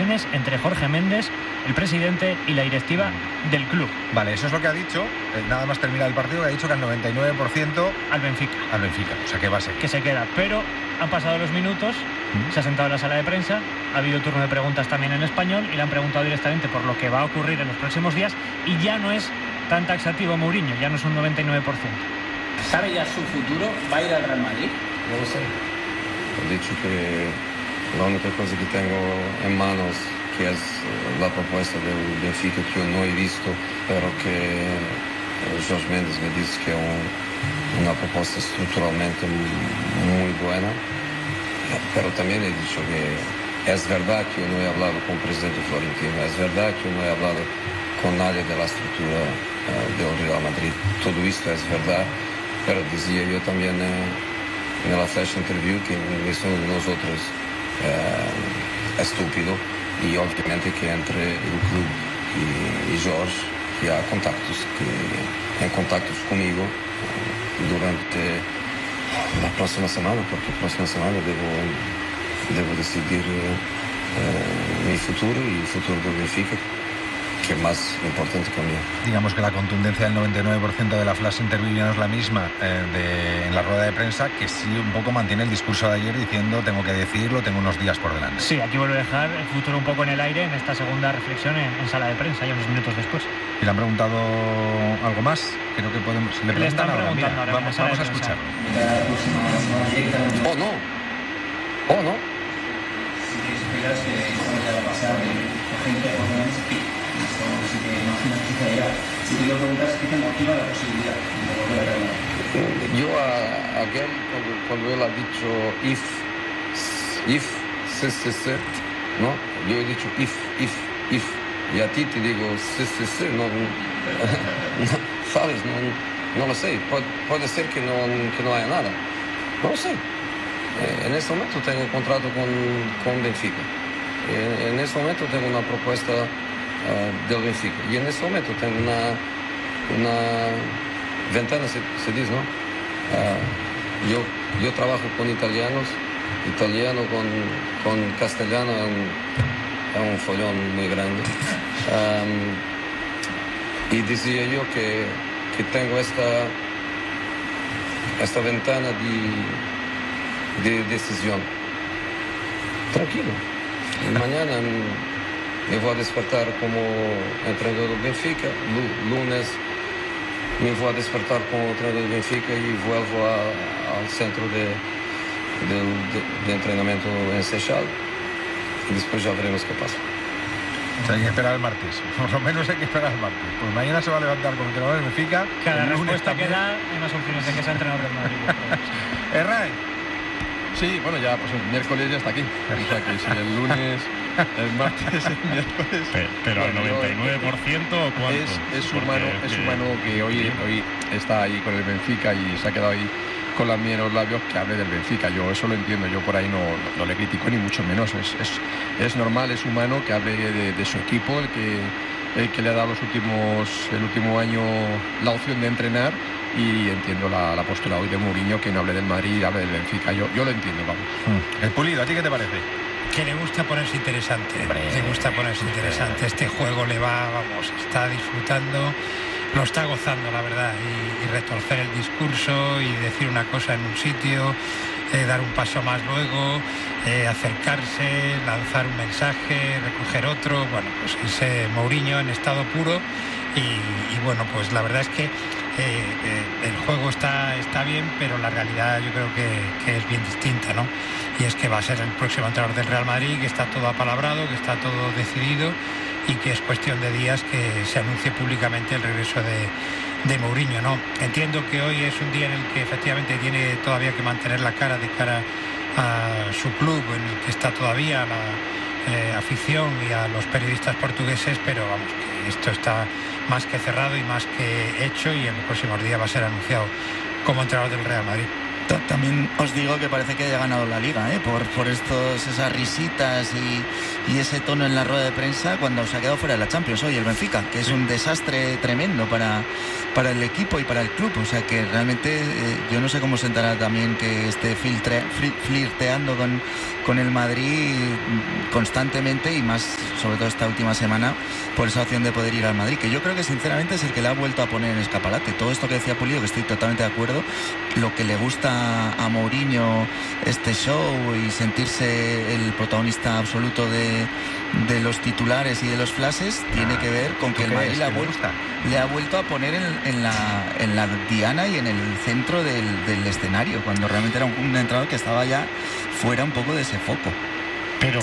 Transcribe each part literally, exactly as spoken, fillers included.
negociaciones entre Jorge Méndez, el presidente, y la directiva del club. Vale, eso es lo que ha dicho, eh, nada más terminar el partido, que ha dicho que al noventa y nueve por ciento al Benfica. Al Benfica, o sea que va a ser. Que se queda, pero han pasado los minutos, ¿Mm? se ha sentado en la sala de prensa, ha habido turno de preguntas también en español y le han preguntado directamente por lo que va a ocurrir en los próximos días y ya no es tan taxativo Mourinho, ya no es un noventa y nueve por ciento. ¿Sabe ya su futuro? ¿Va a ir al Real Madrid? No lo sé. He dicho que la única cosa que tengo en manos que es la propuesta del Benfica que yo no he visto, pero que Jorge Méndez me dice que es un, una propuesta estructuralmente muy buena. Pero también he dicho que es verdad que yo no he hablado con el presidente Florentino, es verdad que yo no he hablado con nadie de la estructura uh, del Real Madrid. Todo esto es verdad, pero decía yo también uh, en la flash interview que ninguno de nosotros uh, es estúpido y obviamente que entre el club y, y Jorge que hay contactos, que en contactos conmigo uh, durante la próxima semana, porque la próxima semana debo, debo decidir uh, mi futuro y el futuro del Benfica, que es más importante que el mío. Digamos que la contundencia del noventa y nueve por ciento de la flash interview ya no es la misma eh, de, en la rueda de prensa, que sí un poco mantiene el discurso de ayer diciendo tengo que decidirlo, tengo unos días por delante. Sí, aquí vuelve a dejar el futuro un poco en el aire en esta segunda reflexión en, en sala de prensa, ya unos minutos después. ¿Y le han preguntado algo más? Creo que podemos... Le, le están ahora, preguntando mira, ahora. Vamos, vamos a escucharlo. ¿O no? ¿O no? Si que esperas que esto no vaya a pasar de gente por lo menos aquí. Así que imaginas que se irá. Si te lo preguntas, ¿qué te motiva la posibilidad de volver a Real Madrid? Yo a, a Gary, cuando, cuando él ha dicho if, if, sí, sí, sí, ¿no? Yo he dicho if, if, if. Y a ti te digo sí, sí, sí, no, no sabes, no, no lo sé. Puede, puede ser que no, que no haya nada. No lo sé. Eh, en este momento tengo un contrato con, con Benfica. En, en este momento tengo una propuesta uh, del Benfica. Y en este momento tengo una, una ventana, se, se dice, ¿no? Uh, yo, yo trabajo con italianos, italiano con, con castellano es un, es un follón muy grande. Um, y decía yo que, que tengo esta, esta ventana de, de decisión. Tranquilo. Mañana me voy a despertar como entrenador del Benfica, lunes me voy a despertar como entrenador del Benfica y vuelvo a, al centro de, de, de, de entrenamiento en Seixal y después ya veremos qué pasa. O sea, hay que esperar el martes, por lo menos hay que esperar el martes. Pues mañana se va a levantar como entrenador del Benfica. Cada respuesta que da hay más opciones de que sea entrenador del Madrid. Erray. Sí, bueno, ya pues el miércoles ya está aquí. O sea que si el lunes, el martes, el miércoles... Pero, pero al noventa y nueve por ciento, ¿cuánto? Es, es humano, es humano que hoy, hoy está ahí con el Benfica y se ha quedado ahí con la miel en los labios que hable del Benfica. Yo eso lo entiendo, yo por ahí no, no, no le critico ni mucho menos. Es, es, es normal, es humano que hable de, de su equipo, el que, el que le ha dado los últimos, el último año la opción de entrenar. Y entiendo la, la postura hoy de Mourinho, que no hable del Madrid y hable del Benfica. Yo, yo lo entiendo, vamos. Mm. El Pulido, ¿a ti qué te parece? Que le gusta ponerse interesante. Hombre, le gusta ponerse interesante. Este juego le va, vamos, está disfrutando, lo está gozando, la verdad. Y, y retorcer el discurso y decir una cosa en un sitio, eh, dar un paso más luego, eh, acercarse, lanzar un mensaje, recoger otro. Bueno, pues ese Mourinho en estado puro. Y, y bueno, pues la verdad es que Eh, eh, el juego está, está bien, pero la realidad yo creo que, que es bien distinta, ¿no? Y es que va a ser el próximo entrenador del Real Madrid, que está todo apalabrado, que está todo decidido y que es cuestión de días que se anuncie públicamente el regreso de, de Mourinho, ¿no? Entiendo que hoy es un día en el que efectivamente tiene todavía que mantener la cara de cara a su club, en el que está todavía la eh, afición y a los periodistas portugueses, pero vamos, que esto está más que cerrado y más que hecho y en los próximos días va a ser anunciado como entrenador del Real Madrid. También os digo que parece que haya ganado la Liga, ¿eh? por, por estos, esas risitas y, y ese tono en la rueda de prensa cuando se ha quedado fuera de la Champions hoy el Benfica, que es sí. un desastre tremendo para, para el equipo y para el club. O sea que realmente eh, yo no sé cómo sentará también que esté filtre, flirteando con, con el Madrid constantemente y más sobre todo esta última semana por esa opción de poder ir al Madrid, que yo creo que sinceramente es el que le ha vuelto a poner en escaparate. Todo esto que decía Pulido, que estoy totalmente de acuerdo, lo que le gusta a Mourinho este show y sentirse el protagonista absoluto de, de los titulares y de los flashes ah, tiene que ver con que el Madrid le ha, vuelto, le ha vuelto a poner en, en, la, en la diana y en el centro del, del escenario, cuando realmente era un, un entrenador que estaba ya fuera un poco de ese foco. Pero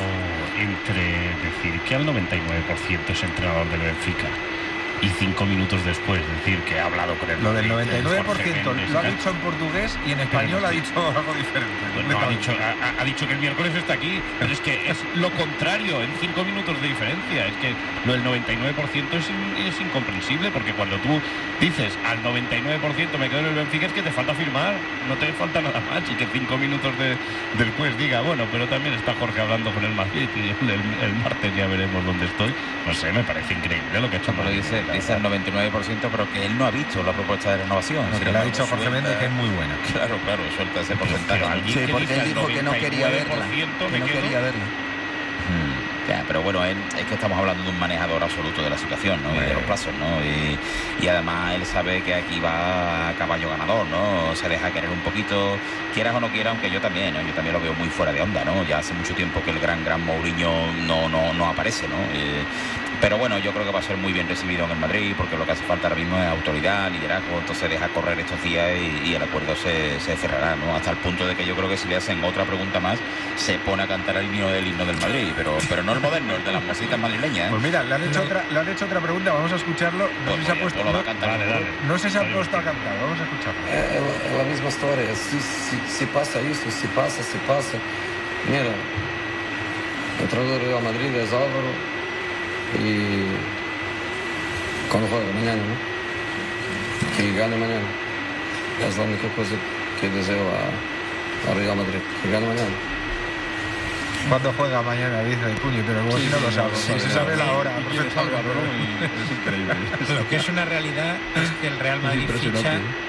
entre decir que al noventa y nueve por ciento es entrenador del Benfica y cinco minutos después decir que ha hablado con el lo del noventa y nueve por ciento lo ha dicho en portugués y en español pero, ha dicho algo diferente. Pues no, ha, dicho, ha, ha dicho que el miércoles está aquí, pero es que es lo contrario, en cinco minutos de diferencia. Es que lo del noventa y nueve por ciento es, in, es incomprensible, porque cuando tú dices al noventa y nueve por ciento me quedo en el Benfica es que te falta firmar, no te falta nada más, y que cinco minutos de, después diga, bueno, pero también está Jorge hablando con el Madrid y el, el, el martes ya veremos dónde estoy. No sé, me parece increíble lo que ha hecho. Pero dice, dice el noventa y nueve por ciento, pero que él no ha visto la propuesta de renovación. No, que le ha dicho Jorge Méndez que es muy buena. Claro, claro, suelta ese porcentaje. Sí, porque él dijo que no quería verla. Que no quería verla. Hmm. Ya, pero bueno, él, es que estamos hablando de un manejador absoluto de la situación, ¿no? Y de los plazos, ¿no? Y, y además él sabe que aquí va a caballo ganador, ¿no? Se deja querer un poquito, quieras o no quieras, aunque yo también, ¿no? Yo también lo veo muy fuera de onda, ¿no? Ya hace mucho tiempo que el gran, gran Mourinho no, no, no aparece, ¿no? Eh, pero bueno, yo creo que va a ser muy bien recibido en el Madrid, porque lo que hace falta ahora mismo es autoridad, liderazgo, entonces deja correr estos días y, y el acuerdo se, se cerrará, ¿no? Hasta el punto de que yo creo que si le hacen otra pregunta más, se pone a cantar el himno del himno del Madrid, pero, pero no el moderno, el de las mositas madrileñas, ¿eh? Pues mira, le han hecho, no. otra, le han hecho otra pregunta, vamos a escucharlo. No pues, sé si se ha puesto, lo va a cantar, no, dale, dale. no sé si se ha puesto a cantar, vamos a escucharlo. Es la, la misma historia, si, si, si pasa eso, si pasa, si pasa. Mira, el entrenador de Real Madrid es Álvaro y cuando juega mañana, ¿no? Que gane mañana. Es la única cosa que deseo a, a Real Madrid, que gane mañana. ¿Cuándo juega mañana? Dice el puño, pero luego sí, si no sí, lo sabe. Sí, se sabe la hora. Es Álvaro, ¿no? Es increíble. Lo que es una realidad es que el Real Madrid ficha.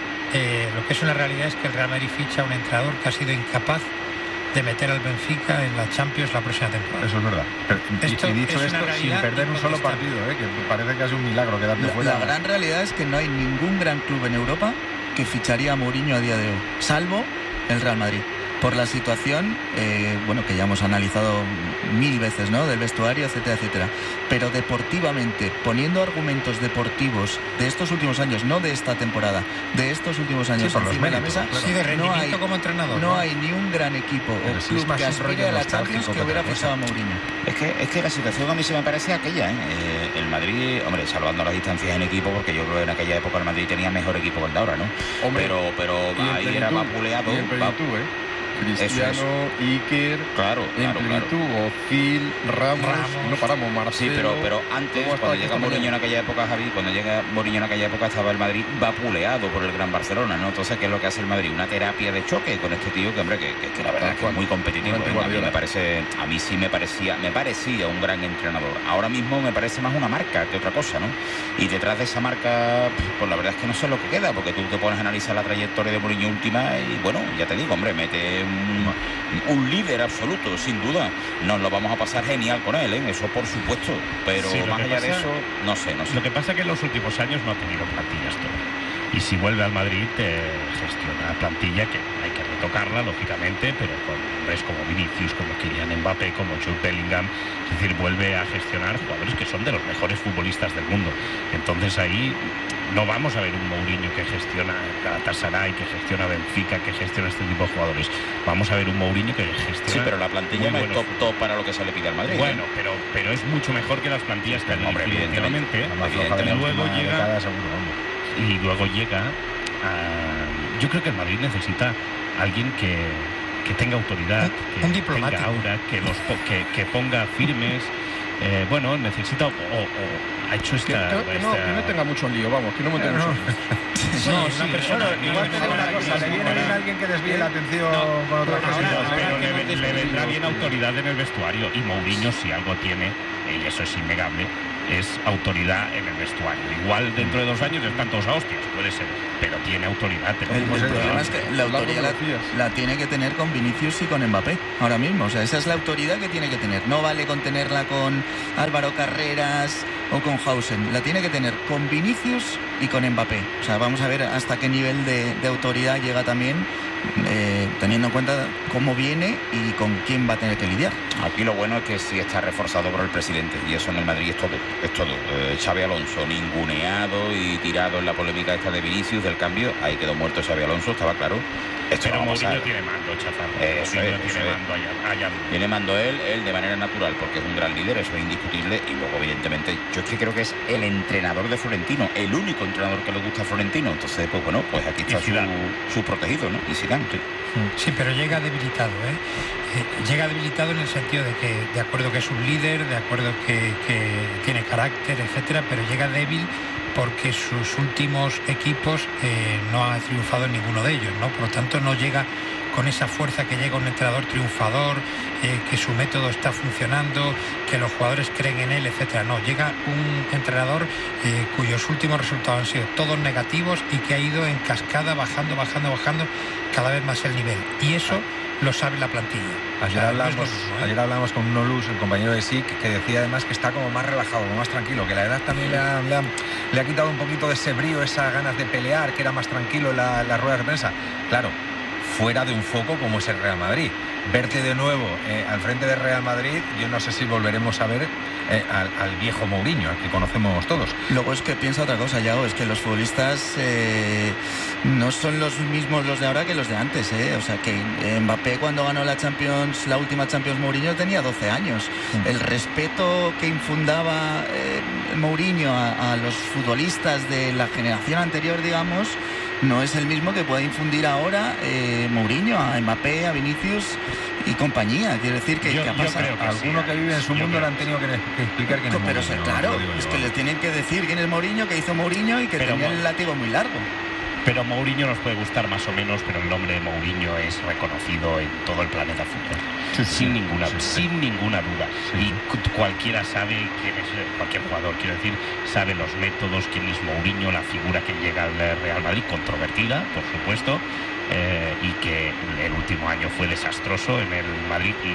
Eh, lo que es una realidad es que el Real Madrid ficha a un entrenador que ha sido incapaz de meter al Benfica en la Champions la próxima temporada. Eso es verdad. Pero, esto y, y dicho esto, sin perder un solo partido, ¿eh? Que parece que es un milagro quedarte fuera. La gran realidad es que no hay ningún gran club en Europa que ficharía a Mourinho a día de hoy, salvo el Real Madrid. Por la situación, eh, bueno, que ya hemos analizado mil veces, ¿no? Del vestuario, etcétera, etcétera. Pero deportivamente, poniendo argumentos deportivos de estos últimos años, no de esta temporada, de estos últimos años sí, encima de la mesa, sí, de rendimiento no hay, como entrenador. No, ¿no? hay ni un gran equipo o sí, club que aspire a la Champions que hubiera fichado a Mourinho. Es que, es que la situación a mí se me parece aquella, ¿eh? Eh, el Madrid, hombre, salvando las distancias en equipo, porque yo creo que en aquella época el Madrid tenía mejor equipo que el de ahora, ¿no? Hombre, pero pero ahí era vapuleado. Y en plenitud, ¿eh? Cristiano, Iker, claro, en claro, plenitud, claro. Ozil, Ramos, Ramos, no paramos, Marcelo. Sí, pero, pero antes, cuando llega Mourinho en aquella época, Javi, cuando llega Mourinho en aquella época estaba el Madrid vapuleado por el Gran Barcelona, ¿no? Entonces, ¿qué es lo que hace el Madrid? Una terapia de choque con este tío que, hombre, que, que, que la verdad es que es muy competitivo, ¿eh? A mí me parece, a mí sí me parecía, me parecía un gran entrenador. Ahora mismo me parece más una marca que otra cosa, ¿no? Y detrás de esa marca, pues la verdad es que no sé lo que queda, porque tú te pones a analizar la trayectoria de Mourinho última y, bueno, ya te digo, hombre, mete un... un líder absoluto, sin duda. Nos lo vamos a pasar genial con él, ¿eh? Eso por supuesto, pero sí, más allá pasa, de eso, no sé, no sé. Lo que pasa es que en los últimos años no ha tenido plantillas todo. Y si vuelve al Madrid, eh, gestiona plantilla que hay que retocarla, lógicamente, pero con hombres como Vinicius, como Kylian Mbappé, como Jude Bellingham. Es decir, vuelve a gestionar jugadores que son de los mejores futbolistas del mundo. Entonces ahí no vamos a ver un Mourinho que gestiona Galatasaray, que gestiona Benfica, que gestiona este tipo de jugadores. Vamos a ver un Mourinho que gestiona... Sí, pero la plantilla no es top top para lo que se le pide al Madrid. Bueno, ¿eh? pero, pero es mucho mejor que las plantillas que Hombre, evidentemente. evidentemente. Y luego llega... Y luego llega a... Yo creo que el Madrid necesita alguien que, que tenga autoridad, un, que un tenga aura, que, los, que, que ponga firmes, Eh, bueno, necesita o, o, o ha hecho esta... Que, que, no, esta... que no tenga mucho lío, vamos, que no me tenga no. mucho Sí, no, una sí, persona, no, igual no, te digo una no, cosa, no, le viene no, bien no, a alguien que desvíe la atención no, con otra ahora, cosita. ahora, pero que le, no le vendrá bien los- autoridad en el vestuario, y Mourinho, si algo tiene, y eso es innegable, es autoridad en el vestuario. Igual dentro de dos años están todos a hostias, puede ser, pero tiene autoridad. El, el problema es que la autoridad la, la tiene que tener con Vinicius y con Mbappé ahora mismo. O sea, esa es la autoridad que tiene que tener. No vale con tenerla con Álvaro Carreras o con Hausen. La tiene que tener con Vinicius y con Mbappé. O sea, vamos a ver hasta qué nivel de, de autoridad llega también, eh, teniendo en cuenta cómo viene y con quién va a tener que lidiar. Aquí lo bueno es que sí está reforzado por el presidente, y eso en el Madrid es todo, es todo. Eh, Xabi Alonso ninguneado y tirado en la polémica esta de Vinicius del cambio, ahí quedó muerto Xabi Alonso, estaba claro. Esto Pero no va a Mourinho pasar. tiene mando, Chafarro. Eso Mourinho es, tiene eso es. mando allá, allá. Tiene mando él, él de manera natural, porque es un gran líder, eso es indiscutible, y luego evidentemente yo es que creo que es el entrenador de Florentino, el único entrenador que le gusta a Florentino, entonces pues bueno, pues aquí está su, su protegido, ¿no? Y Zidane, sí. Sí, pero llega debilitado, ¿eh? Eh, llega debilitado en el sentido de que, de acuerdo que es un líder, de acuerdo que, que tiene carácter, etcétera, pero llega débil porque sus últimos equipos eh, no ha triunfado en ninguno de ellos, ¿no? Por lo tanto, no llega con esa fuerza que llega un entrenador triunfador, eh, que su método está funcionando, que los jugadores creen en él, etcétera. No, llega un entrenador eh, cuyos últimos resultados han sido todos negativos y que ha ido en cascada, bajando, bajando, bajando cada vez más el nivel. Y eso lo sabe la plantilla. Ayer, O sea, hablamos, no es lo mismo, ¿eh? ayer hablamos con Nolus, el compañero de S I C, que decía además que está como más relajado, como más tranquilo, que la edad también le ha, le ha, le ha quitado un poquito de ese brío, esas ganas de pelear, que era más tranquilo en la, las ruedas de prensa. Claro, fuera de un foco como es el Real Madrid. Verte de nuevo eh, al frente del Real Madrid, yo no sé si volveremos a ver eh, al, al viejo Mourinho, al que conocemos todos. Luego es que piensa otra cosa, Yao, es que los futbolistas eh, no son los mismos los de ahora que los de antes, ¿eh? O sea, que Mbappé cuando ganó la Champions, la última Champions Mourinho tenía doce años. Mm. El respeto que infundaba eh, Mourinho a, a los futbolistas de la generación anterior, digamos, no es el mismo que puede infundir ahora eh, Mourinho a Mbappé, a Vinicius y compañía. Quiero decir que, yo, que ha pasado. Que alguno sí, que vive en su mundo le han tenido que, que explicar quién es Pero Mourinho. Claro, no, es yo. que les tienen que decir quién es Mourinho, qué hizo Mourinho y que pero tenía el látigo muy largo. Pero Mourinho nos puede gustar más o menos, pero el nombre de Mourinho es reconocido en todo el planeta fútbol. Sí, sí, sin ninguna, sí, sí. sin ninguna duda. Sí. Y cualquiera sabe quién es, cualquier jugador, quiero decir, sabe los métodos, quién es Mourinho, la figura que llega al Real Madrid, controvertida, por supuesto, eh, y que el último año fue desastroso en el Madrid y, y,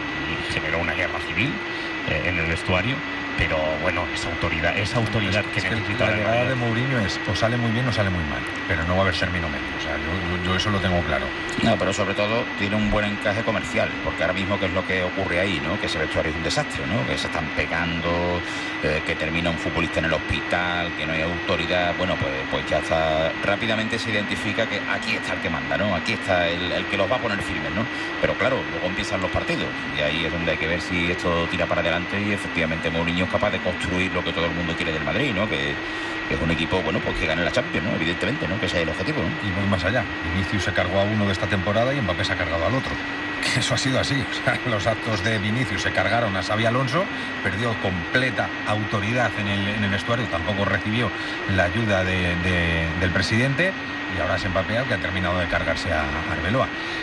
y generó una guerra civil eh, en el vestuario. Pero bueno, esa autoridad, esa autoridad es, que es necesita la llegada de Mourinho es o sale muy bien o sale muy mal, pero no va a haber término medio. O sea, yo, yo, yo eso lo tengo claro. No, pero sobre todo tiene un buen encaje comercial, porque ahora mismo qué es lo que ocurre ahí, ¿no? Que ese vestuario es un desastre, ¿no? Que se están pegando, eh, que termina un futbolista en el hospital, que no hay autoridad. Bueno, pues, pues ya está, rápidamente se identifica que aquí está el que manda, ¿no? Aquí está el, el que los va a poner firmes, ¿no? Pero claro, luego empiezan los partidos y ahí es donde hay que ver si esto tira para adelante y efectivamente Mourinho es capaz de construir lo que todo el mundo quiere del Madrid, ¿no? Que, que es un equipo, bueno, pues que gane la Champions, ¿no? Evidentemente, ¿no? Que ese es el objetivo, ¿no? Y voy más allá. Vinicius se cargó a uno de esta temporada y Mbappé se ha cargado al otro. Que eso ha sido así. O sea, los actos de Vinicius se cargaron a Xabi Alonso, perdió completa autoridad en el, en el vestuario, tampoco recibió la ayuda de, de, del presidente, y ahora es Mbappé el que ha terminado de cargarse a Arbeloa.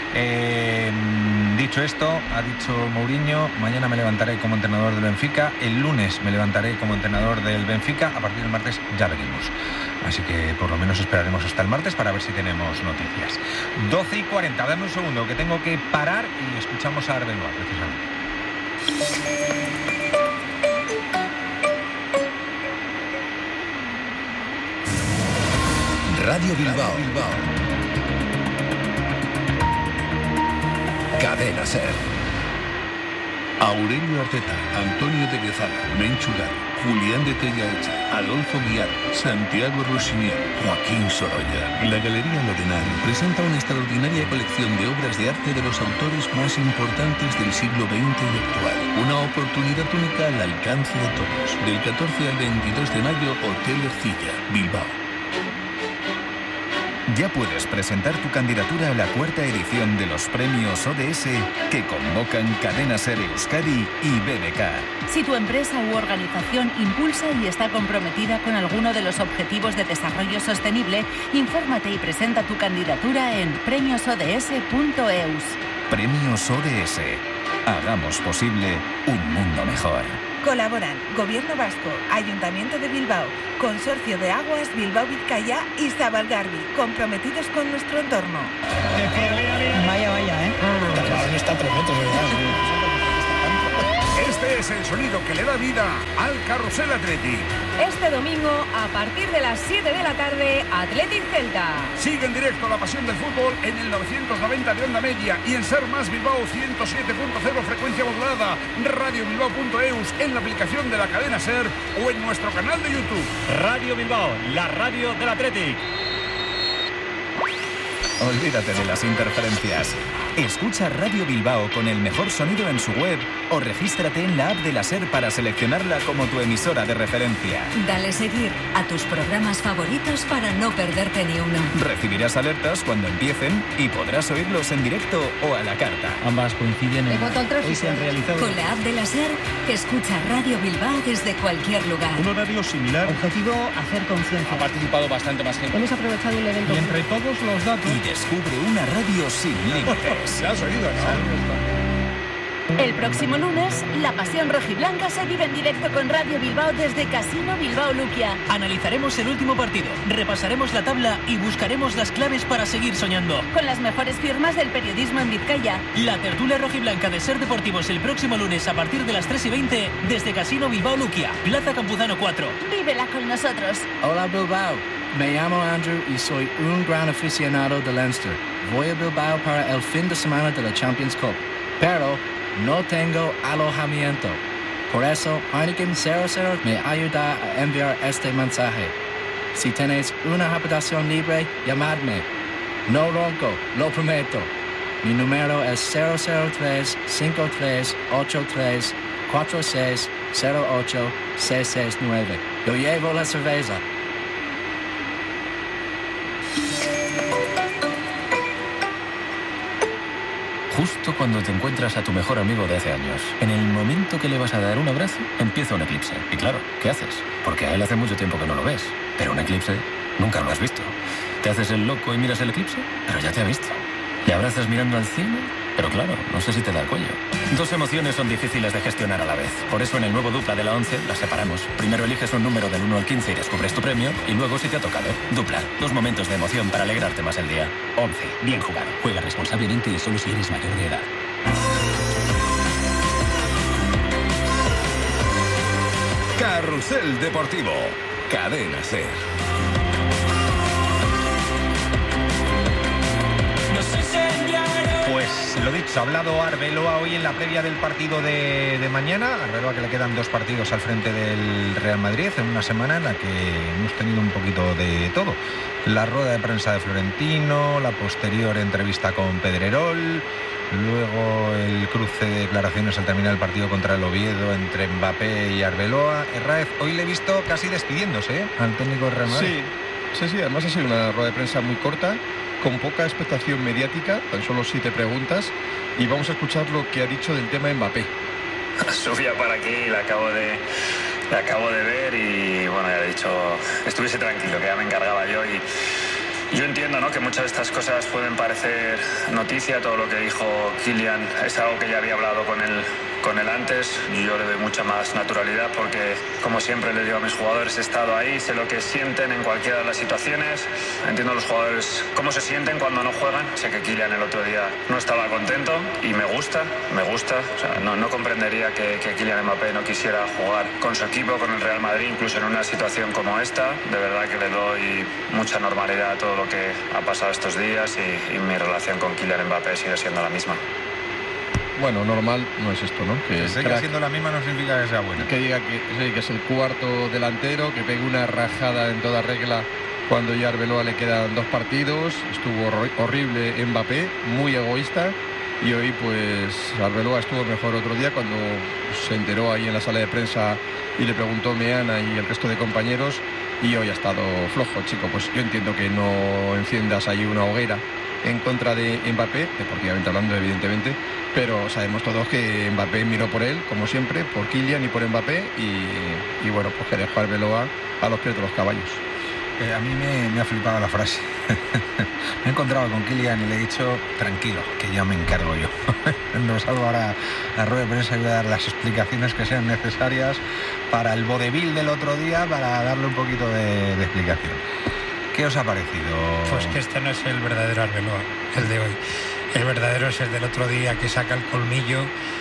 Eh, dicho esto, ha dicho Mourinho, mañana me levantaré como entrenador del Benfica, el lunes me levantaré como entrenador del Benfica, a partir del martes ya veremos. Así que por lo menos esperaremos hasta el martes para ver si tenemos noticias. doce y cuarenta, dame un segundo que tengo que parar y escuchamos a Arbeloa precisamente. Radio Bilbao. Bilbao. Cadena Ser. Aurelio Arteta, Antonio de Guezala, Menchu Garo, Julián de Tellaecha, Adolfo Guiar, Santiago Rossinier, Joaquín Sorolla. La Galería Lorenal presenta una extraordinaria colección de obras de arte de los autores más importantes del siglo veinte y actual. Una oportunidad única al alcance de todos. Del catorce al veintidós de mayo, Hotel Ercilla, Bilbao. Ya puedes presentar tu candidatura a la cuarta edición de los premios O D S que convocan Cadena Ser Euskadi y B B K. Si tu empresa u organización impulsa y está comprometida con alguno de los objetivos de desarrollo sostenible, infórmate y presenta tu candidatura en premios o d s punto e u s. Premios O D S. Hagamos posible un mundo mejor. Colaboran Gobierno Vasco, Ayuntamiento de Bilbao, Consorcio de Aguas Bilbao Vizcaya y Zabalgarbi, comprometidos con nuestro entorno. Vaya, vaya, ¿eh? Está tremendo, ¿verdad? Este es el sonido que le da vida al Carrusel Athletic. Este domingo, a partir de las siete de la tarde, Athletic Celta. Sigue en directo la pasión del fútbol en el novecientos noventa de onda media y en Ser Más Bilbao ciento siete punto cero frecuencia modulada, radio bilbao punto e u s en la aplicación de la cadena Ser o en nuestro canal de YouTube. Radio Bilbao, la radio del Athletic. Olvídate de las interferencias. Escucha Radio Bilbao con el mejor sonido en su web o regístrate en la app de la Ser para seleccionarla como tu emisora de referencia. Dale seguir a tus programas favoritos para no perderte ni uno. Recibirás alertas cuando empiecen y podrás oírlos en directo o a la carta. Ambas coinciden en... Hoy se han realizado... Con la app de la Ser, escucha Radio Bilbao desde cualquier lugar. Un horario similar. Objetivo, hacer conciencia. Ha participado bastante más gente. Hemos aprovechado el evento. Y entre todos los datos... Y descubre una radio sin límites. ¿Ya has oído, no? El próximo lunes, la pasión rojiblanca se vive en directo con Radio Bilbao desde Casino Bilbao Luquia. Analizaremos el último partido, repasaremos la tabla y buscaremos las claves para seguir soñando. Con las mejores firmas del periodismo en Vizcaya. La tertulia rojiblanca de Ser Deportivos el próximo lunes a partir de las tres y veinte desde Casino Bilbao Luquia, Plaza Campuzano cuatro. Vívela con nosotros. Hola Bilbao, me llamo Andrew y soy un gran aficionado de Leinster. Voy a Bilbao para el fin de semana de la Champions Cup, pero no tengo alojamiento. Por eso, Heineken cero cero me ayuda a enviar este mensaje. Si tenéis una habitación libre, llamadme. No ronco, lo prometo. Mi número es cero cero tres cinco tres ocho tres cuatro seis cero ocho seis seis nueve. Yo llevo la cerveza. Justo cuando te encuentras a tu mejor amigo de hace años, en el momento que le vas a dar un abrazo, empieza un eclipse. Y claro, ¿qué haces? Porque a él hace mucho tiempo que no lo ves. Pero un eclipse nunca lo has visto. Te haces el loco y miras el eclipse, pero ya te ha visto. Le abrazas mirando al cielo, pero claro, no sé si te da el cuello. Dos emociones son difíciles de gestionar a la vez. Por eso en el nuevo Dupla de la once las separamos. Primero eliges un número del uno al quince y descubres tu premio, y luego si te ha tocado. Dupla, dos momentos de emoción para alegrarte más el día. once, bien jugado. Juega responsablemente y solo si eres mayor de edad. Carrusel Deportivo, Cadena Ser. Pues lo dicho, ha hablado Arbeloa hoy en la previa del partido de, de mañana. Arbeloa, que le quedan dos partidos al frente del Real Madrid en una semana en la que hemos tenido un poquito de todo. La rueda de prensa de Florentino, la posterior entrevista con Pedrerol, luego el cruce de declaraciones al terminar el partido contra el Oviedo entre Mbappé y Arbeloa. Herráez, hoy le he visto casi despidiéndose ¿eh? al técnico del Real Madrid. Sí, sí, sí, además ha sido una rueda de prensa muy corta, con poca expectación mediática, tan solo siete preguntas, y vamos a escuchar lo que ha dicho del tema Mbappé. Subía para aquí, la acabo de, la acabo de ver y bueno, ya he dicho, estuviese tranquilo, que ya me encargaba yo y yo entiendo, ¿no?, que muchas de estas cosas pueden parecer noticia. Todo lo que dijo Kylian es algo que ya había hablado con él, con él antes. Yo le doy mucha más naturalidad porque, como siempre le digo a mis jugadores, he estado ahí, sé lo que sienten en cualquiera de las situaciones. Entiendo a los jugadores cómo se sienten cuando no juegan. Sé que Kylian el otro día no estaba contento y me gusta, me gusta. O sea, no, no comprendería que, que Kylian Mbappé no quisiera jugar con su equipo, con el Real Madrid, incluso en una situación como esta. De verdad que le doy mucha normalidad a todo lo que ha pasado estos días y, y mi relación con Kylian Mbappé sigue siendo la misma. Bueno, normal no es esto, ¿no? Que, que siga siendo la misma no significa que sea buena. Que diga que, sí, que es el cuarto delantero, que pegue una rajada en toda regla cuando ya a Arbeloa le quedan dos partidos. Estuvo horrible Mbappé, muy egoísta. Y hoy, pues, Arbeloa estuvo mejor otro día cuando se enteró ahí en la sala de prensa y le preguntó Meana y el resto de compañeros y hoy ha estado flojo, chico. Pues yo entiendo que no enciendas ahí una hoguera en contra de Mbappé, deportivamente hablando, evidentemente, pero sabemos todos que Mbappé miró por él, como siempre, por Kylian y por Mbappé, y, y bueno, pues que dejó a Arbeloa a los pies de los caballos. Eh, a mí me, me ha flipado la frase. Me he encontrado con Kylian y le he dicho, tranquilo, que ya me encargo yo. No salgo ahora a la rueda de prensa y voy a dar las explicaciones que sean necesarias para el vodevil del otro día, para darle un poquito de, de explicación. ¿Qué os ha parecido? Pues que este no es el verdadero Arbeloa, el de hoy. El verdadero es el del otro día, que saca el colmillo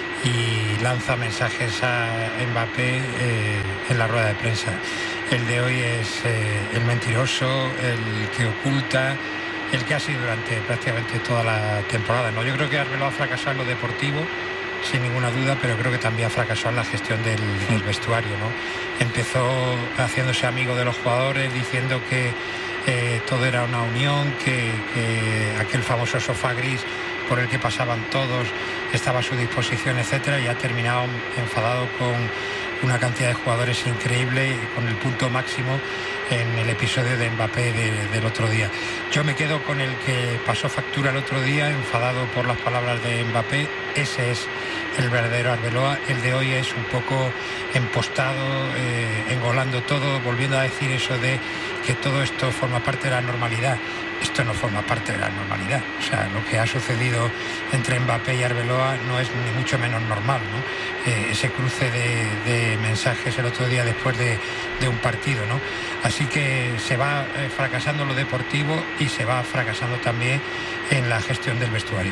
y lanza mensajes a Mbappé eh, en la rueda de prensa. El de hoy es eh, el mentiroso, el que oculta, el que ha sido durante prácticamente toda la temporada, ¿no? Yo creo que Arbeloa ha fracasado en lo deportivo, sin ninguna duda, pero creo que también ha fracasado en la gestión del, del vestuario, ¿no? Empezó haciéndose amigo de los jugadores, diciendo que eh, todo era una unión, que, que aquel famoso sofá gris por el que pasaban todos estaba a su disposición, etcétera, y ha terminado enfadado con una cantidad de jugadores increíble, con el punto máximo en el episodio de Mbappé de, del otro día. Yo me quedo con el que pasó factura el otro día, enfadado por las palabras de Mbappé. Ese es el verdadero Arbeloa. El de hoy es un poco empostado, eh, engolando todo, volviendo a decir eso de que todo esto forma parte de la normalidad. Esto no forma parte de la normalidad. O sea, lo que ha sucedido entre Mbappé y Arbeloa no es ni mucho menos normal, ¿no? Eh, ese cruce de, de mensajes el otro día después de, de un partido, ¿no? Así que se va eh, fracasando lo deportivo y se va fracasando también en la gestión del vestuario.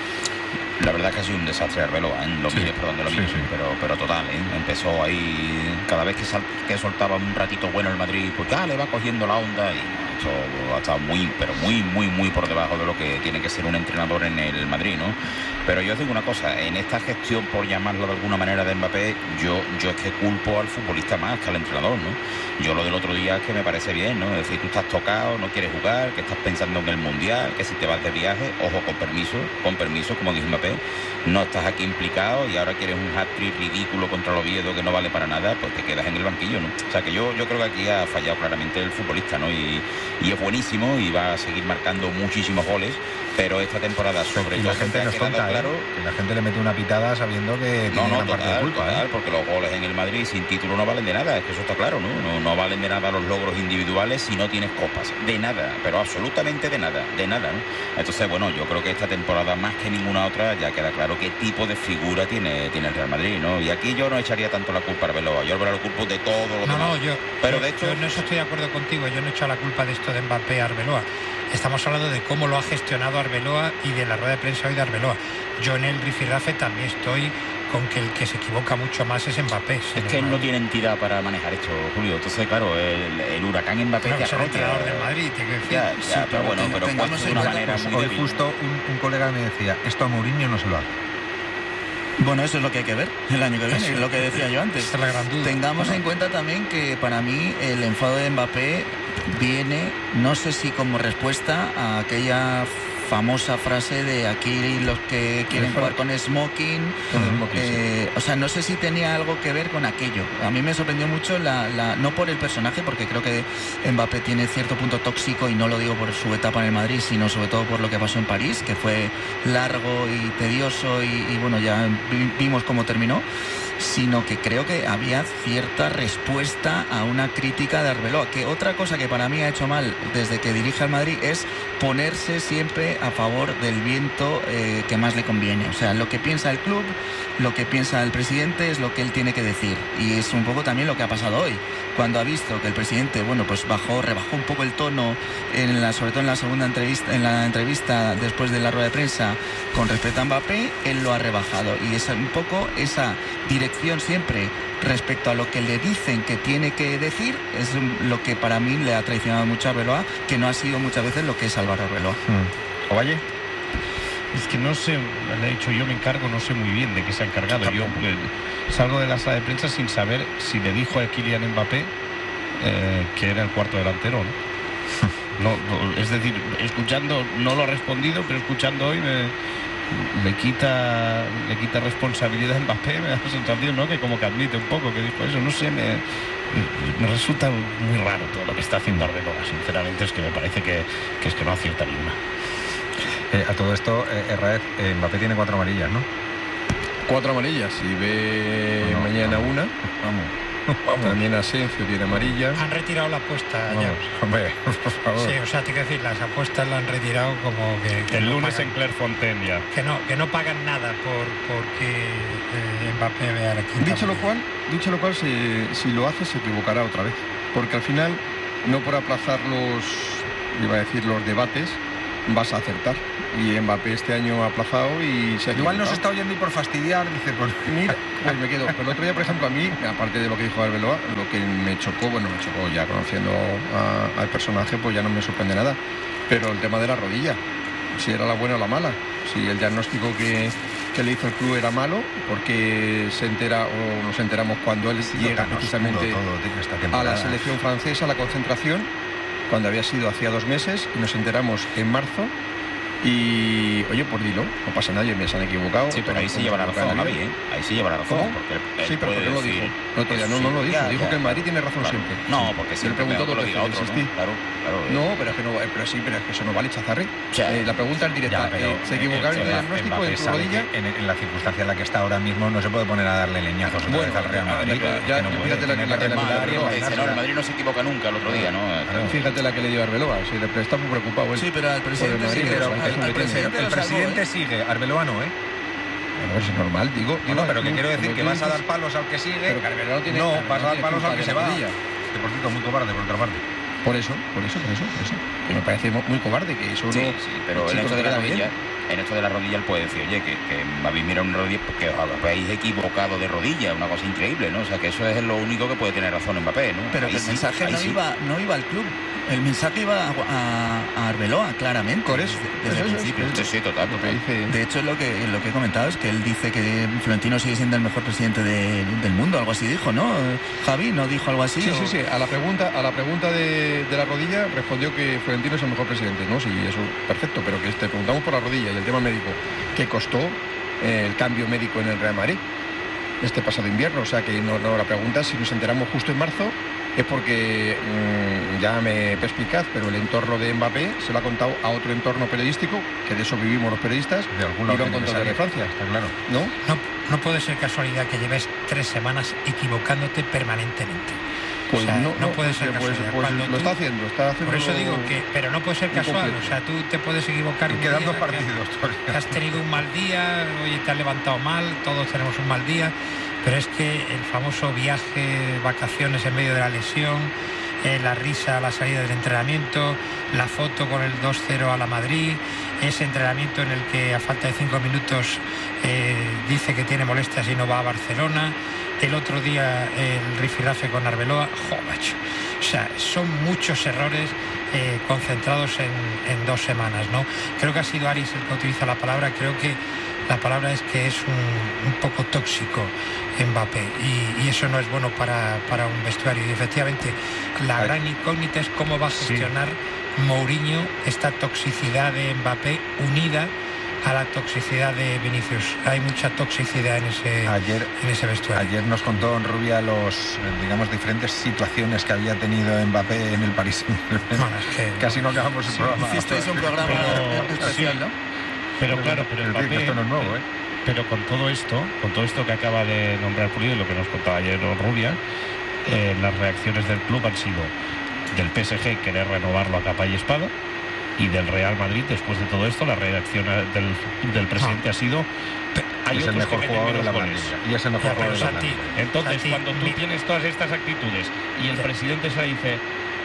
La verdad que ha sido un desastre Arbeloa, ¿eh? Lo mires por donde lo mires, sí, sí. pero, pero total, ¿eh? Empezó ahí, cada vez que, sal, que soltaba un ratito bueno el Madrid, pues ya le va cogiendo la onda y esto ha estado muy, pero muy, muy, muy por debajo de lo que tiene que ser un entrenador en el Madrid, ¿no? Pero yo os digo una cosa, en esta gestión, por llamarlo de alguna manera, de Mbappé, yo, yo es que culpo al futbolista más que al entrenador, ¿no? Yo lo del otro día es que me parece bien, ¿no? Es decir, tú estás tocado, no quieres jugar, que estás pensando en el Mundial, que si te vas de viaje, ojo, con permiso, con permiso, como dice Mbappé, no estás aquí implicado y ahora quieres un hat-trick ridículo contra el Oviedo que no vale para nada, pues te quedas en el banquillo, ¿no? O sea que yo, yo creo que aquí ha fallado claramente el futbolista, ¿no? Y, y es buenísimo y va a seguir marcando muchísimos goles, pero esta temporada sobre y todo la gente ha nos quedado tonta, claro... ¿eh? Que la gente le mete una pitada sabiendo que no, tiene no, una total, parte de culpa, total, ¿eh? porque los goles en el Madrid sin título no valen de nada, es que eso está claro, ¿no? No, no valen de nada los logros individuales si no tienes copas, de nada, pero absolutamente de nada, de nada, ¿no? Entonces, bueno, yo creo que esta temporada más que ninguna otra ya queda claro qué tipo de figura tiene, tiene el Real Madrid, ¿no? Y aquí yo no echaría tanto la culpa a Arbeloa, yo Arbeloa lo culpo de todo lo no, demás. No, yo, pero yo, de hecho, yo en eso estoy de acuerdo contigo, yo no he echado la culpa de esto de Mbappé a Arbeloa. Estamos hablando de cómo lo ha gestionado Arbeloa y de la rueda de prensa hoy de Arbeloa. Yo en el rifirrafe también estoy con que el que se equivoca mucho más es Mbappé. Es que él no tiene entidad para manejar esto, Julio. Entonces, claro, el, el huracán Mbappé claro, te es el entrenador del Madrid, te quiero decir. Ya, ya, sí, pero bueno, pero puesto de una manera muy hoy débil. Justo un, un colega me decía, esto a Mourinho no se lo hace. Bueno, eso es lo que hay que ver el año que viene, es lo que decía yo antes. Esa es la gran duda. Tengamos en cuenta también que para mí el enfado de Mbappé viene, no sé si como respuesta a aquella famosa frase de aquí los que quieren jugar con smoking, eh, o sea, no sé si tenía algo que ver con aquello. A mí me sorprendió mucho, la, la, no por el personaje, porque creo que Mbappé tiene cierto punto tóxico, y no lo digo por su etapa en el Madrid, sino sobre todo por lo que pasó en París, que fue largo y tedioso y, y bueno, ya vimos cómo terminó, sino que creo que había cierta respuesta a una crítica de Arbeloa. Que otra cosa que para mí ha hecho mal desde que dirige al Madrid es ponerse siempre a favor del viento eh, que más le conviene. O sea, lo que piensa el club, lo que piensa el presidente es lo que él tiene que decir. Y es un poco también lo que ha pasado hoy, cuando ha visto que el presidente, bueno, pues bajó, rebajó un poco el tono, en la, sobre todo en la segunda entrevista, en la entrevista después de la rueda de prensa con respecto a Mbappé, él lo ha rebajado. Y es un poco esa dirección siempre respecto a lo que le dicen que tiene que decir, es lo que para mí le ha traicionado mucho a Arbeloa, que no ha sido muchas veces lo que es Álvaro Arbeloa. Mm. ¿Ovalle? Es que no sé, le he dicho yo me encargo, no sé muy bien de qué se ha encargado. Yo eh, salgo de la sala de prensa sin saber si le dijo a Kylian Mbappé eh, que era el cuarto delantero, ¿no? No, no, es decir, escuchando, no lo ha respondido, pero escuchando hoy me, le quita le quita responsabilidad a Mbappé, me da la sensación, ¿no? Que como que admite un poco que dijo eso, no sé, me, Me resulta muy raro todo lo que está haciendo Arbeloa, sinceramente es que me parece que, que es que no acierta ni una. Eh, a todo esto, eh, Herrera, eh, Mbappé tiene cuatro amarillas, ¿no? Cuatro amarillas, si ve no, mañana no, una. Vamos. Vamos. También Asensio tiene amarilla. Han retirado la apuesta Vamos, ya. Hombre, por favor. Sí, o sea, te quiero decir, las apuestas la han retirado como que... que el no lunes pagan, en Clairefontaine ya. Que no, que no pagan nada por porque eh, Mbappé vea la quinta. Dicho lo cual, dicho lo cual si, si lo hace se equivocará otra vez. Porque al final, no por aplazar los, iba a decir, los debates, vas a acertar. Y Mbappé este año ha aplazado y se ha Igual no se está oyendo y por fastidiar, dice, pues mira, pues me quedo. Pero el otro día, por ejemplo, a mí, aparte de lo que dijo Arbeloa, lo que me chocó, bueno, me chocó ya conociendo a, al personaje, pues ya no me sorprende nada. Pero el tema de la rodilla, si era la buena o la mala, si el diagnóstico que, que le hizo el club era malo, porque se entera o nos enteramos cuando él sí, llega precisamente todo, a la selección francesa, a la concentración, cuando había sido hacía dos meses, y nos enteramos en marzo. Y, oye, pues dilo, no pasa nada, me se han equivocado. Sí, pero ahí sí lleva la razón, Javi, ¿eh? Ahí sí lleva la razón. ¿Cómo? Porque él sí, pero ¿por qué lo dijo? No, todavía no, no lo dijo. Ya, dijo ya, que el Madrid tiene razón claro. siempre. No, porque siempre le preguntó lo diga otro, ¿no? Claro, claro. No, pero es que no, pero sí, pero es que eso no vale, Chazarri. O sea, eh, la pregunta es directa. Ya, pero, eh, ¿Se equivocaron en el diagnóstico en tu rodilla? En, en la circunstancia en la que está ahora mismo no se puede poner a darle leñazos otra bueno, vez al Real Madrid. Ya, no fíjate la que le dio el Madrid no se equivoca nunca el otro día, ¿no? Fíjate la que le dio Arbeloa, está muy preocupado él. Sí, pero al presidente sí, pero el presidente sigue, Arbeloa no, ¿eh? Bueno, es normal, digo. digo no, pero que quiero decir que vas a dar palos al que sigue. Pero que Arbeloa tiene, no, Arbeloa vas a dar palos al que se va. Rodilla. Que por cierto, muy cobarde por otra parte. Por eso, por eso, por eso, por eso. Que me parece muy cobarde que eso sí, no. Sí, pero en esto de la rodilla, en esto de la rodilla él puede decir, oye, que, que Mbappé mira una rodilla porque os habéis equivocado de rodilla, una cosa increíble, ¿no? O sea, que eso es lo único que puede tener razón Mbappé, ¿no? Pero ahí que el sí, mensaje no, sí. iba, no iba al club. El mensaje iba a, a, a Arbeloa, claramente. Por eso, desde eso, el principio. Sí, sí, total. total. Dice... De hecho, lo que, lo que he comentado es que él dice que Florentino sigue siendo el mejor presidente de, del mundo, algo así dijo, ¿no? Javi, ¿no dijo algo así? Sí, o... sí, sí. A la pregunta, a la pregunta de, de la rodilla respondió que Florentino es el mejor presidente, ¿no? Sí, eso, perfecto, pero que te preguntamos por la rodilla y el tema médico, ¿qué costó eh, el cambio médico en el Real Madrid este pasado invierno? O sea, que no, no la pregunta, si nos enteramos justo en marzo, es porque, mmm, ya me perspicaz, pero el entorno de Mbappé se lo ha contado a otro entorno periodístico, que de eso vivimos los periodistas, de alguna y lo han contado de Francia, está claro. ¿No? ¿No? No puede ser casualidad que lleves tres semanas equivocándote permanentemente. Pues o sea, no, no no puede ser pues, casualidad. Pues, pues, tú, lo está haciendo, está haciendo. Por eso digo que, pero no puede ser casual. O sea, tú te puedes equivocar. Y quedan dos partidos. Que, que has tenido un mal día, oye, te has levantado mal, todos tenemos un mal día. Pero es que el famoso viaje, vacaciones en medio de la lesión, eh, la risa a la salida del entrenamiento, la foto con el dos cero a la Madrid, ese entrenamiento en el que a falta de cinco minutos eh, dice que tiene molestias y no va a Barcelona, el otro día el rifirrafe con Arbeloa, jo, macho. O sea, son muchos errores eh, concentrados en, en dos semanas, ¿no? Creo que ha sido Aris el que utiliza la palabra, creo que la palabra es que es un, un poco tóxico Mbappé y, y eso no es bueno para, para un vestuario. Y efectivamente, la Ay. gran incógnita es cómo va a gestionar sí. Mourinho esta toxicidad de Mbappé unida a la toxicidad de Vinicius. Hay mucha toxicidad en ese, ayer, en ese vestuario. Ayer nos contó Rubia los, digamos, diferentes situaciones que había tenido Mbappé en el París. Bueno, es que, Casi no acabamos el sí, programa. Hicisteis un programa pero, especial, sí. ¿no? Pero claro, pero Mbappé, esto no es nuevo, ¿eh? Pero con todo esto, con todo esto que acaba de nombrar Pulido y lo que nos contaba ayer Rubia, eh, las reacciones del club han sido del P S G querer renovarlo a capa y espada, y del Real Madrid, después de todo esto, la reacción del, del presidente ah. ha sido hay es el mejor que jugador de la goles. Y es el mejor ya, jugador de la Santi, Entonces, Santi, cuando tú mi... tienes todas estas actitudes y el presidente se dice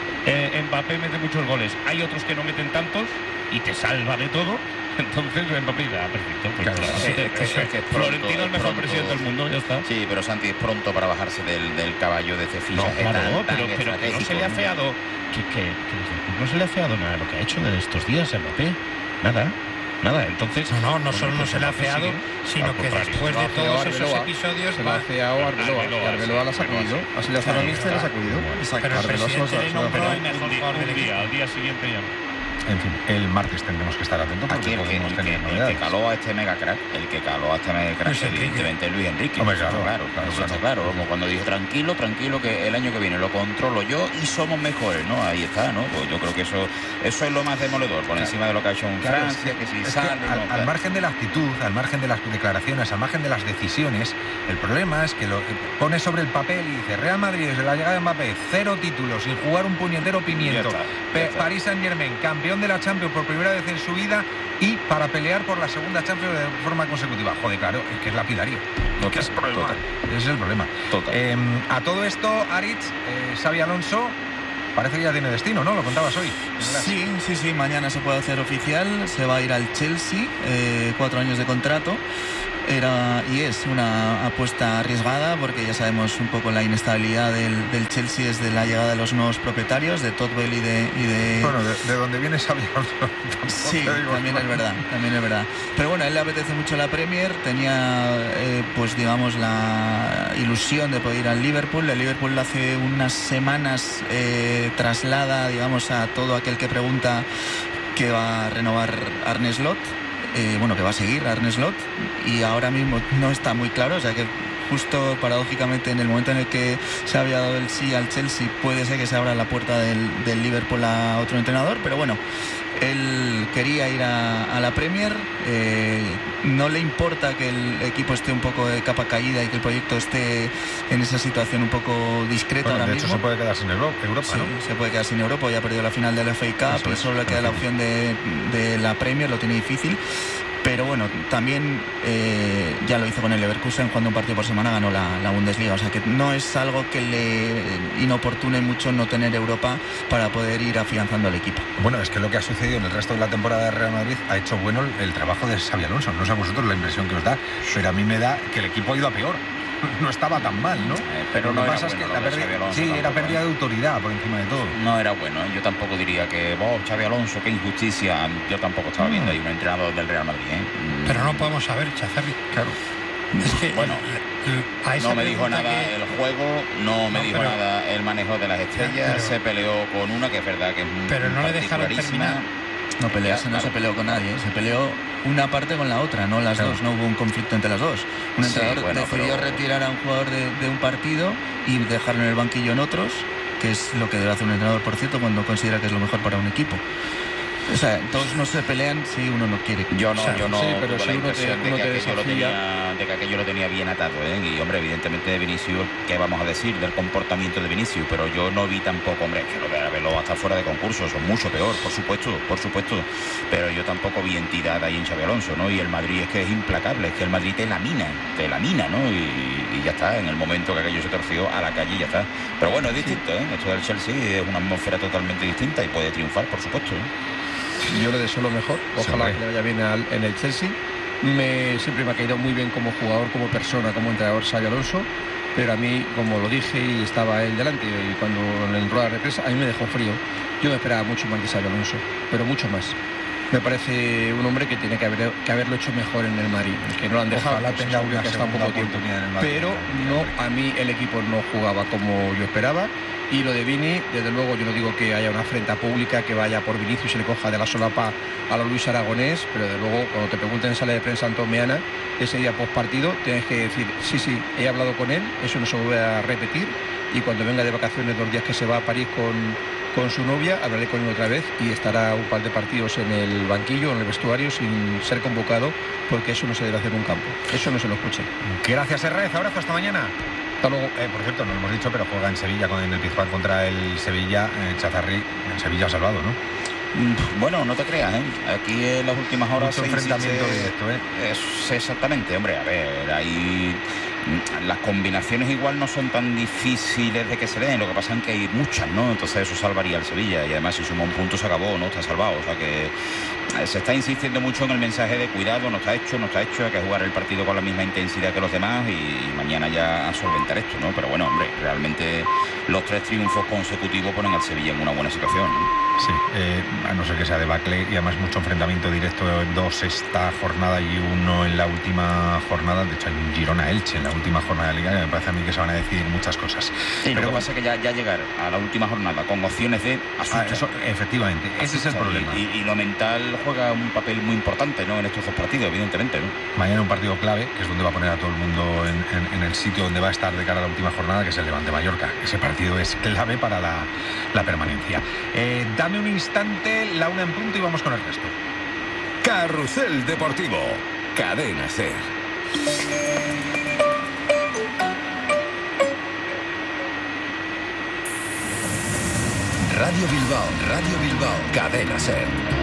eh, Mbappé mete muchos goles, hay otros que no meten tantos y te salva de todo, entonces Mbappé da perfecto. Pues claro, claro, sí, que, que, que Florentino es el mejor pronto, presidente del mundo, ya está. Sí, pero Santi es pronto para bajarse del, del caballo de este fichaje no, claro, tan, pero, tan pero que no se le ha feado que, que, que no se le ha feado nada lo que ha hecho de estos días Mbappé, nada. Nada, entonces... No, no, no solo no se le ha feado, sino que después de todos esos episodios... Se le ha feado a Arbeloa, y Arbeloa la ha sacudido. Así le ha feado a Mister, la ha sacudido. Pero el presidente le nombró el mejor jugador del equipo. Al día siguiente ya no. En fin, el martes tendremos que estar atentos porque Aquí el que, podemos el, tener que, el novedades. que caló a este mega crack, el que caló a este mega crack, Luis evidentemente es Luis Enrique. Hombre, Eso claro, está claro, claro, eso claro. está claro. Como cuando dijo, tranquilo, tranquilo, que el año que viene lo controlo yo y somos mejores, ¿no? Ahí está, ¿no? Pues yo creo que eso eso es lo más demoledor, por encima de lo que ha hecho en Claro, Francia, es que si es sale... que al, no, al claro. margen de la actitud, al margen de las declaraciones, al margen de las decisiones, el problema es que lo pone sobre el papel y dice Real Madrid desde la llegada de Mbappé, cero títulos, sin jugar un puñetero pimiento. Ya está, ya Pe- está. París Saint-Germain, campeón de la Champions por primera vez en su vida y para pelear por la segunda Champions de forma consecutiva. Joder, claro, es que es lapidario. Total, ¿Qué es el problema? total. Ese es el problema. Total. Eh, a todo esto, Aritz, eh, Xabi Alonso, parece que ya tiene destino, ¿no? Lo contabas hoy. Sí, sí, sí, mañana se puede hacer oficial, se va a ir al Chelsea, eh, cuatro años de contrato. Era y es una apuesta arriesgada porque ya sabemos un poco la inestabilidad del, del Chelsea desde la llegada de los nuevos propietarios, de Todd Bell y de... Y de... Bueno, de, de donde viene Xabi Alonso. Sí, también es verdad, también es verdad. Pero bueno, a él le apetece mucho la Premier, tenía eh, pues digamos la ilusión de poder ir al Liverpool. El Liverpool hace unas semanas eh, traslada, digamos, a todo aquel que pregunta que va a renovar Arne Slot. Eh, bueno, que va a seguir Arne Slot y ahora mismo no está muy claro, o sea que justo paradójicamente en el momento en el que se había dado el sí al Chelsea puede ser que se abra la puerta del, del Liverpool a otro entrenador, pero bueno, él quería ir a, a la Premier, eh, no le importa que el equipo esté un poco de capa caída y que el proyecto esté en esa situación un poco discreta Bueno, ahora de mismo. hecho se puede quedar sin Europa, Europa Sí, ¿no? se puede quedar sin Europa, ya ha perdido la final del F A Cup Eso y es, solo le queda la opción de, de la Premier, lo tiene difícil. Pero bueno, también eh, ya lo hizo con el Leverkusen, jugando un partido por semana ganó la, la Bundesliga. O sea que no es algo que le inoportune mucho no tener Europa para poder ir afianzando al equipo. Bueno, es que lo que ha sucedido en el resto de la temporada de Real Madrid ha hecho bueno el, el trabajo de Xabi Alonso. No sé a vosotros la impresión que os da, pero a mí me da que el equipo ha ido a peor. No estaba tan mal, ¿no? Eh, pero lo no que era pasa bueno es que lo la de pérdida, Xabi Alonso sí, era tampoco, pérdida ¿eh? de autoridad por encima de todo. No era bueno, ¿eh? Yo tampoco diría que, oh, Xabi Alonso, qué injusticia. Yo tampoco estaba viendo ahí un entrenador del Real Madrid, ¿eh? Pero no podemos saber, Chazarri. Claro. Es que Bueno, a esa no me dijo pregunta nada que- el juego, no me No, dijo pero- nada el manejo de las estrellas, pero- se peleó con una que es verdad que es Pero no le dejaron particularísima. terminar. No pelearse, no claro. se peleó con nadie, ¿eh? Se peleó una parte con la otra, no las Claro. dos, no hubo un conflicto entre las dos. Un Sí, entrenador bueno, decidió pero- retirar a un jugador de, de un partido y dejarlo en el banquillo en otros, que es lo que debe hacer un entrenador, por cierto, cuando considera que es lo mejor para un equipo. O sea, todos no se pelean si uno no quiere. Yo no, O sea, yo no sí, pero tuve si la uno te- impresión de, uno que te aquello lo desafía- tenía, de que aquello lo tenía bien atado, ¿eh? Y hombre, evidentemente de Vinicius, ¿qué vamos a decir del comportamiento de Vinicius? Pero yo no vi tampoco, hombre, es que lo de Arbeloa hasta fuera de concurso, eso es mucho peor, por supuesto, por supuesto. Pero yo tampoco vi entidad ahí en Xabi Alonso, ¿no? Y el Madrid es que es implacable, es que el Madrid te lamina, te lamina, ¿no? Y, y ya está, en el momento que aquello se torció a la calle, ya está. Pero bueno, es distinto, ¿eh? Esto del Chelsea es una atmósfera totalmente distinta y puede triunfar, por supuesto, ¿eh? Yo le deseo lo mejor, ojalá Sí, que le vaya bien al- en el Chelsea. Me, siempre me ha caído muy bien como jugador, como persona, como entrenador Xabi Alonso, pero a mí, como lo dije y estaba él delante, y cuando en rueda de prensa, a mí me dejó frío. Yo me esperaba mucho más de Xabi Alonso, pero mucho más. Me parece un hombre que tiene que, haber, que haberlo hecho mejor en el Madrid, que no lo han dejado. Ojalá pues, tenga es obvio una que está un segunda poco tiempo. oportunidad en el Madrid. Pero no, a mí el equipo no jugaba como yo esperaba. Y lo de Vini, desde luego, yo no digo que haya una afrenta pública, que vaya por Vinicius y se le coja de la solapa a los Luis Aragonés, pero desde luego, cuando te pregunten en sala de prensa Antomeana, ese día post partido, tienes que decir, sí, sí, he hablado con él, eso no se vuelve a repetir, y cuando venga de vacaciones los días que se va a París con, con su novia, hablaré con él otra vez y estará un par de partidos en el banquillo, en el vestuario, sin ser convocado, porque eso no se debe hacer en un campo. Eso no se lo escuche. Gracias, Herrez. Abrazo, hasta mañana. Hasta luego. Eh, por cierto, no lo hemos dicho, pero juega en Sevilla con el Pizjuán contra el Sevilla. Eh, Chazarri, en Sevilla ha salvado, ¿no? Mm, Bueno, no te creas, ¿eh? Aquí en las últimas horas Mucho se enfrentamiento insiste- directo, ¿eh? Es exactamente, hombre, a ver, ahí mm, las combinaciones igual no son tan difíciles de que se den, lo que pasa es que hay muchas, ¿no? Entonces eso salvaría al Sevilla y además si suma un punto se acabó, ¿no? Está salvado, o sea que eh, se está insistiendo mucho en el mensaje de cuidado, no está hecho, no está hecho, hay que jugar el partido con la misma intensidad que los demás y, y mañana ya a solventar esto, ¿no? Pero bueno, hombre, realmente los tres triunfos consecutivos ponen al Sevilla en una buena situación, ¿no? Sí, eh, a no ser que sea debacle y además mucho enfrentamiento directo, dos esta jornada y uno en la última jornada. De hecho hay un Girona-Elche en la la última jornada de Liga, que me parece a mí que se van a decir muchas cosas. Sí, pero lo que pasa es que ya, ya llegar a la última jornada con opciones de asusto. Ah, eso, efectivamente, asusta, ese es el problema. Y, y, y lo mental juega un papel muy importante, ¿no?, en estos dos partidos, evidentemente, ¿no? Mañana un partido clave, que es donde va a poner a todo el mundo en, en, en el sitio donde va a estar de cara a la última jornada, que es el Levante Mallorca. Ese partido es clave para la, la permanencia. Eh, dame un instante, la una en punto y vamos con el resto. Carrusel Deportivo, Cadena SER. Radio Bilbao, Radio Bilbao, Cadena SER.